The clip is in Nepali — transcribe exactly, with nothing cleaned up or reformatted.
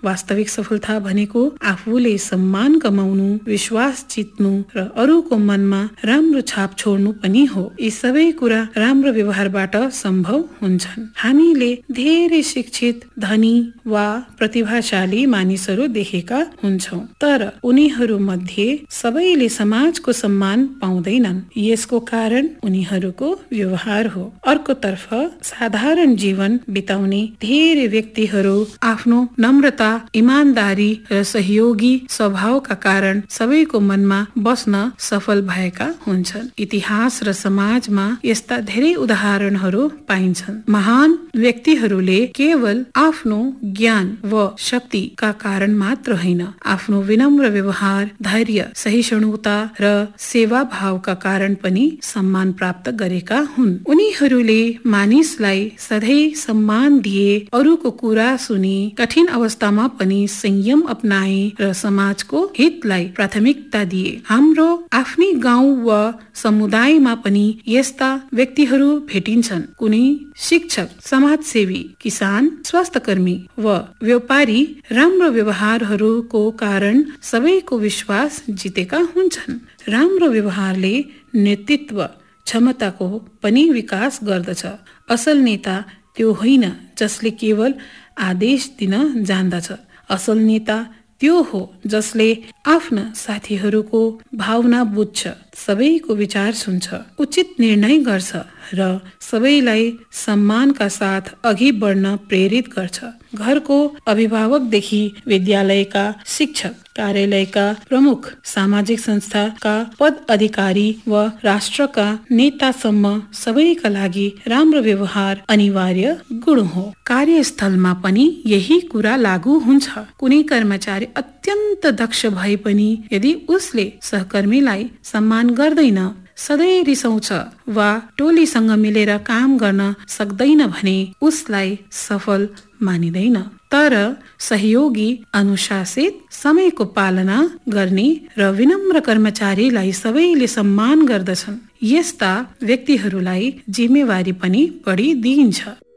वास्तविक सफलता भनेको आफूले सम्मान कमाउनु, विश्वास जित्नु र अरूको मनमा राम्रो छाप छोड्नु पनि हो। यी सबै कुरा राम्रो व्यवहारबाट सम्भव हुन्छन्। हामीले धेरै शिक्षित, धनी वा प्रतिभाशाली मानिसहरू देखेका हुन्छौँ, तर उनीहरू मध्ये सबैले समाजको सम्मान पाउँदैनन्। यसको कारण उनीहरूको व्यवहार हो। अर्कोतर्फ साधारण जीवन बिताउने धेरै व्यक्तिहरू आफ्नो नम्रता, इमानदारी र सहयोगी स्वभावका कारण सबैको मनमा बस्न सफल भएका हुन्छन्। इतिहास र समाजमा यस्ता धेरै उदाहरणहरू पाइन्छन्। महान व्यक्तिहरूले केवल आफ्नो ज्ञान व शक्तिका कारण मात्र होइन, आफ्नो विनम्र व्यवहार, धैर्य, सहिष्णुता र सेवा भावका कारण पनि सम्मान प्राप्त गरेका हुन्। उनीहरूले मानिसलाई सधैँ सम्मान दिए, अरूको कुरा सुने, कठिन अवस्थामा पनि संयम अपनाए र समाजको हितलाई प्राथमिकता दिए। हाम्रो आफ्नै गाउँ वा समुदायमा पनि यस्ता व्यक्तिहरू भेटिन्छन्। कुनै शिक्षक, समाजसेवी, किसान, स्वास्थ्यकर्मी वा व्यापारी राम्रो व्यवहारहरूको कारण सबैको विश्वास जितेका हुन्छन्। राम्रो व्यवहारले नेतृत्व क्षमताको पनि विकास गर्दछ। असल नेता त्यो होइन जसले केवल आदेश दिन जान्दछ। असल नेता त्यो हो जसले आफ्ना साथीहरूको भावना बुझ्छ, सबैको विचार सुन्छ, उचित निर्णय गर्छ र सबैलाई सम्मानका साथ अघि बढ्न प्रेरित गर्छ। घरको अभिभावकदेखि विद्यालयका शिक्षक, कार्यालयका प्रमुख, सामाजिक संस्थाका पद अधिकारी व राष्ट्रका नेतासम्म सबैका लागि राम्रो व्यवहार अनिवार्य गुण हो। कार्यस्थलमा पनि यही कुरा लागू हुन्छ। कुनै कर्मचारी अत्यन्त दक्ष भए पनि यदि उसले सहकर्मीलाई सम्मान गर्दैन, सधैँ रिसाउँछ वा टोलीसँग मिलेर काम गर्न सक्दैन भने उसलाई सफल मानिँदैन। तर सहयोगी, अनुशासित, समयको पालना गर्ने र विनम्र कर्मचारीलाई सबैले सम्मान गर्दछन्। यस्ता व्यक्तिहरूलाई जिम्मेवारी पनि बढी दिइन्छ।